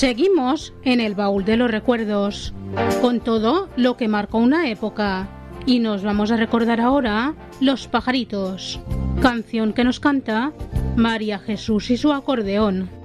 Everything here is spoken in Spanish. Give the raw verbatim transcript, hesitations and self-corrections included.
Seguimos en el baúl de los recuerdos, con todo lo que marcó una época, y nos vamos a recordar ahora Los pajaritos, canción que nos canta María Jesús y su acordeón.